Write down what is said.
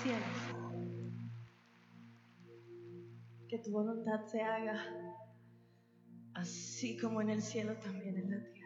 cielos. Que tu voluntad se haga, así como en el cielo también en la tierra.